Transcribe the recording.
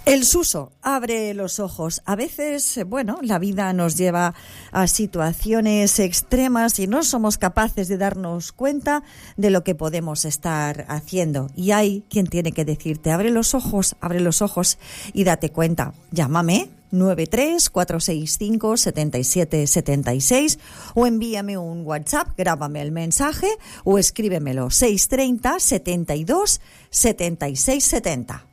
El Suso abre los ojos. A veces, la vida nos lleva a situaciones extremas y no somos capaces de darnos cuenta de lo que podemos estar haciendo. Y hay quien tiene que decirte, abre los ojos y date cuenta. Llámame 93-465-7776 o envíame un WhatsApp, grábame el mensaje o escríbemelo 630 72 76 70.